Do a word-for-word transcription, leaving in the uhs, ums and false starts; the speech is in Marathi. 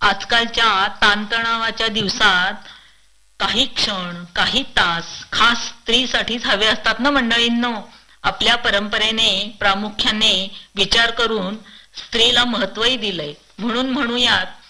आजकालच्या ताणतणावाच्या दिवसात काही क्षण काही तास खास स्त्रीसाठीच हवे असतात ना मंडळींनो. आपल्या परंपरेने प्रामुख्याने विचार करून स्त्रीला महत्वही दिलंय. म्हणून म्हणूयात